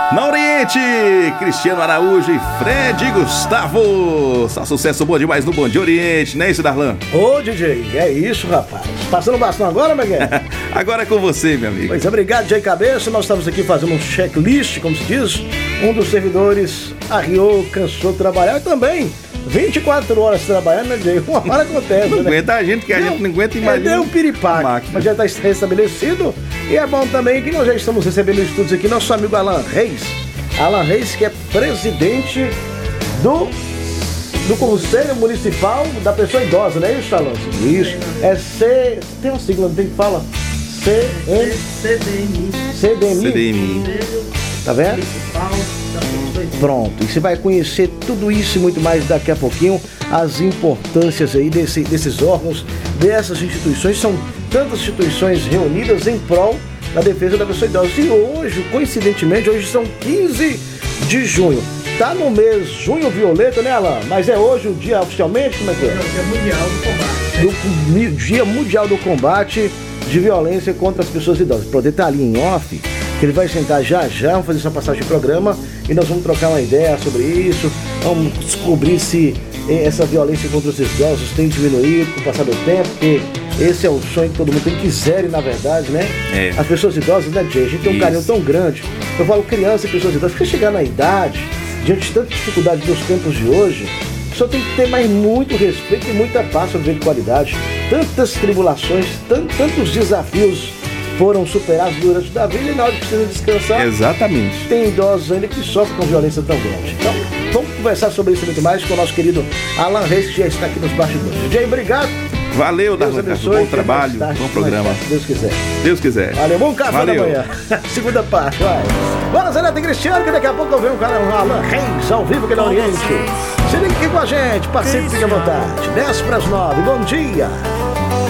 Na Oriente, Cristiano Araújo e Fred Gustavo. Só sucesso bom demais no Bom Dia Oriente, não é isso, Darlan? Ô, DJ, é isso, rapaz. Passando o bastão agora, Miguel? Agora é com você, meu amigo. Pois é, obrigado, DJ Cabeça. Nós estamos aqui fazendo um checklist, como se diz. Um dos servidores arriou, cansou de trabalhar e também 24 horas trabalhando, né, DJ? Uma hora acontece, Não né? aguenta a gente, que a gente não aguenta, imagina. Deu um piripaque, mas já está restabelecido. E é bom também que nós já estamos recebendo estudos aqui, nosso amigo Alan Reis. Alan Reis, que é presidente do Conselho Municipal da Pessoa Idosa, não é isso, Alan? Isso. Tem uma sigla, não tem que falar? CDMI. Tá vendo? Pronto, e você vai conhecer tudo isso e muito mais daqui a pouquinho, as importâncias aí desses órgãos, dessas instituições. São tantas instituições reunidas em prol da defesa da pessoa idosa. E hoje, coincidentemente, hoje são 15 de junho. Tá no mês junho violeta, né, Alan? Mas é hoje o dia oficialmente, como é que é? É o Dia Mundial do Combate. Dia Mundial do Combate de Violência contra as Pessoas Idosas. O poder tá ali em off, que ele vai sentar já, vamos fazer essa passagem de programa e nós vamos trocar uma ideia sobre isso, vamos descobrir se essa violência contra os idosos tem diminuído com o passar do tempo, porque esse é o sonho que todo mundo tem, quiser, na verdade, né? É. As pessoas idosas, né, Jay? A gente tem um carinho tão grande. Eu falo criança e pessoas idosas, porque chegar na idade, diante de tanta dificuldade dos tempos de hoje, a pessoa tem que ter mais muito respeito e muita paz para viver de qualidade. Tantas tribulações, tantos desafios foram superados durante a vida e na hora que precisa descansar. Exatamente. Tem idosos ainda que sofrem com violência tão grande. Então, vamos conversar sobre isso e muito mais com o nosso querido Alan Reis, que já está aqui nos bastidores. DJ, obrigado. Valeu, Darlan. Bom trabalho, tarde, bom programa. Se Deus quiser. Deus quiser. Valeu, bom café da manhã. Segunda parte, vai. Bora, Zé Neto e Cristiano, que daqui a pouco eu venho o cara Alan Reis, ao vivo aqui na Oriente. Se liga aqui com a gente, parceiro, fique à vontade. 10 para as 9, bom dia.